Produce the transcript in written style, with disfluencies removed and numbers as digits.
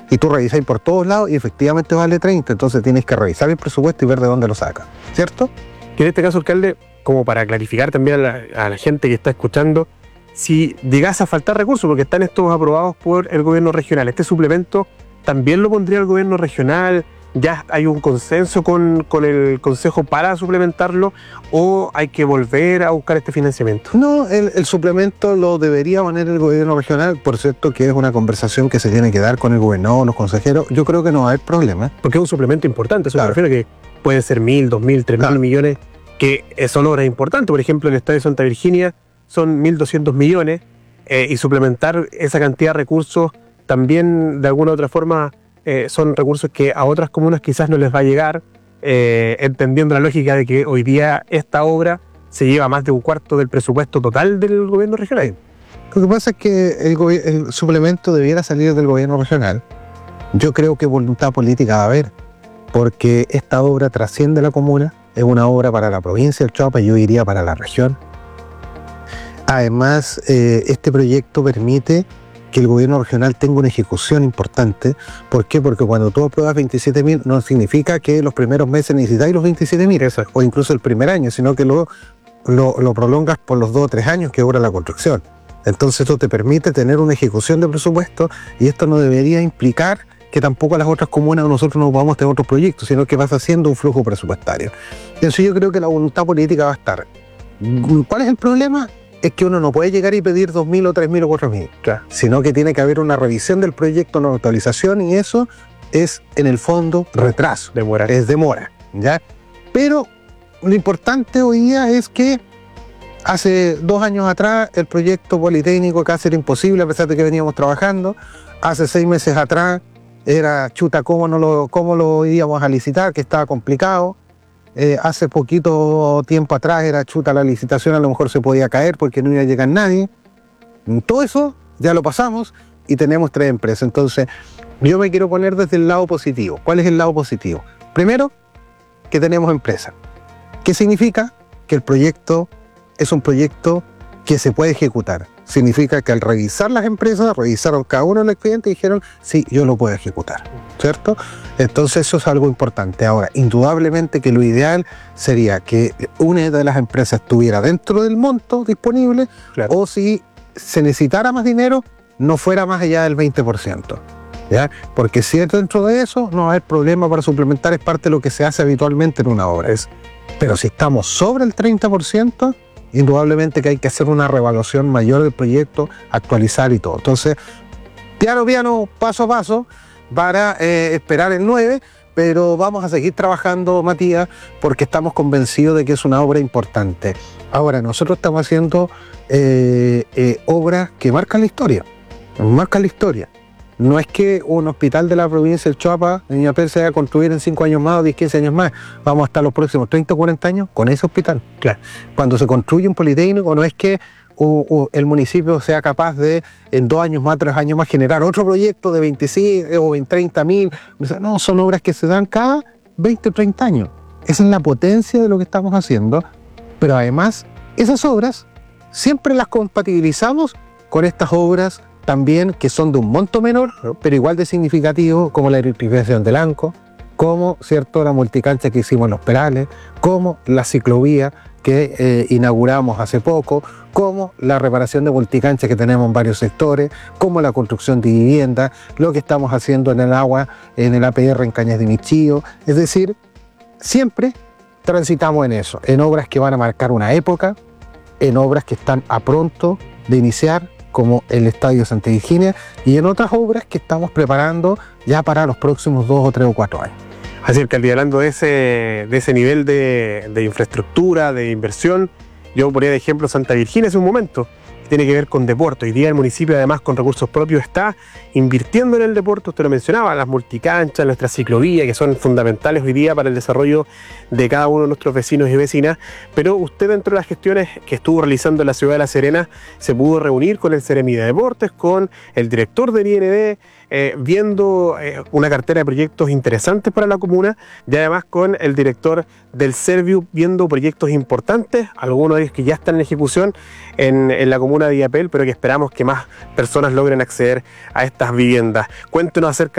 Y tú revisas por todos lados y efectivamente vale 30, entonces tienes que revisar el presupuesto y ver de dónde lo sacas, ¿cierto? Que en este caso, alcalde, como para clarificar también a la gente que está escuchando, si llegase a faltar recursos, porque están estos aprobados por el gobierno regional, ¿este suplemento también lo pondría el gobierno regional? ¿Ya hay un consenso con el Consejo para suplementarlo o hay que volver a buscar este financiamiento? No, el suplemento lo debería poner el gobierno regional, por cierto que es una conversación que se tiene que dar con el gobernador, los consejeros. Yo creo que no va a haber problema. Porque es un suplemento importante, eso Claro. me refiero a que puede ser 1.000, 2.000, 3.000 Claro. millones, que son obras importantes. Por ejemplo, el Estadio de Santa Virginia son 1.200 millones y suplementar esa cantidad de recursos también de alguna u otra forma son recursos que a otras comunas quizás no les va a llegar, entendiendo la lógica de que hoy día esta obra se lleva más de un cuarto del presupuesto total del gobierno regional. Lo que pasa es que el suplemento debiera salir del gobierno regional. Yo creo que voluntad política va a haber, porque esta obra trasciende la comuna, es una obra para la provincia del Choapa, yo diría para la región. Además, este proyecto permite que el gobierno regional tenga una ejecución importante. ¿Por qué? Porque cuando tú apruebas 27.000 no significa que los primeros meses necesitáis los 27.000 o incluso el primer año, sino que lo prolongas por los 2 o 3 años que dura la construcción. Entonces esto te permite tener una ejecución de presupuesto y esto no debería implicar que tampoco a las otras comunas nosotros no podamos tener otros proyectos, sino que vas haciendo un flujo presupuestario. Entonces yo creo que la voluntad política va a estar. ¿Cuál es el problema? Es que uno no puede llegar y pedir 2.000 o 3.000 o 4.000, Claro. sino que tiene que haber una revisión del proyecto, una actualización, y eso es en el fondo retraso, Demorar. es demora, ¿ya? Pero lo importante hoy día es que hace 2 años atrás el proyecto Politécnico casi era imposible a pesar de que veníamos trabajando. Hace 6 meses atrás era chuta, ¿cómo lo íbamos a licitar? Que estaba complicado. Hace poquito tiempo atrás era chuta, la licitación a lo mejor se podía caer porque no iba a llegar nadie. Todo eso ya lo pasamos y tenemos 3 empresas. Entonces yo me quiero poner desde el lado positivo. ¿Cuál es el lado positivo? Primero, que tenemos empresas. ¿Qué significa? Que el proyecto es un proyecto que se puede ejecutar. Significa que al revisar las empresas, revisaron cada uno de los clientes y dijeron, sí, yo lo puedo ejecutar, ¿cierto? Entonces eso es algo importante. Ahora, indudablemente que lo ideal sería que una de las empresas estuviera dentro del monto disponible, Claro. o si se necesitara más dinero, no fuera más allá del 20%. ¿Ya? Porque si es dentro de eso, no va a haber problema para suplementar, es parte de lo que se hace habitualmente en una obra. Pero si estamos sobre el 30%, indudablemente que hay que hacer una reevaluación mayor del proyecto, actualizar y todo. Entonces, piano, paso a paso, para esperar el 9, pero vamos a seguir trabajando, Matías, porque estamos convencidos de que es una obra importante. Ahora, nosotros estamos haciendo obras que marcan la historia, No es que un hospital de la provincia del Choapa, de Ñuñoa se vaya a construir en 5 años más o 10, 15 años más. Vamos a estar los próximos 30 o 40 años con ese hospital. Claro. Cuando se construye un politécnico, no es que el municipio sea capaz de, en 2 años más, 3 años más, generar otro proyecto de 25 o 30.000. No, son obras que se dan cada 20 o 30 años. Esa es la potencia de lo que estamos haciendo. Pero además, esas obras siempre las compatibilizamos con estas obras también que son de un monto menor, pero igual de significativo, como la electrificación del Anco, como, ¿cierto?, la multicancha que hicimos en Los Perales, como la ciclovía que inauguramos hace poco, como la reparación de multicancha que tenemos en varios sectores, como la construcción de viviendas, lo que estamos haciendo en el agua, en el APR en Cañas de Michillo. Es decir, siempre transitamos en eso, en obras que van a marcar una época, en obras que están a pronto de iniciar, como el Estadio Santa Virginia, y en otras obras que estamos preparando ya para los próximos 2 o 3 o 4 años. Así que hablando de ese nivel de infraestructura, de inversión, yo ponía de ejemplo Santa Virginia hace un momento, que tiene que ver con deporte. Hoy día el municipio, además, con recursos propios, está invirtiendo en el deporte. Usted lo mencionaba, las multicanchas, nuestras ciclovías, que son fundamentales hoy día para el desarrollo de cada uno de nuestros vecinos y vecinas. Pero usted, dentro de las gestiones que estuvo realizando en la ciudad de La Serena, se pudo reunir con el Ceremi de Deportes, con el director del IND, viendo una cartera de proyectos interesantes para la comuna, y además con el director del Serviu, viendo proyectos importantes, algunos de ellos que ya están en ejecución en la comuna de Illapel, pero que esperamos que más personas logren acceder a estas viviendas. Cuéntenos acerca